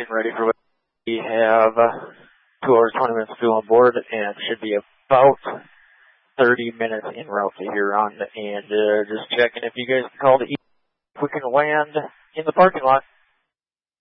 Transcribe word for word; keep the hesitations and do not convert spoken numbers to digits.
getting ready for what we have. Uh, two hours, twenty minutes fuel on board, and should be about thirty minutes en route to Huron. And uh, just checking if you guys can call the E. We can land in the parking lot.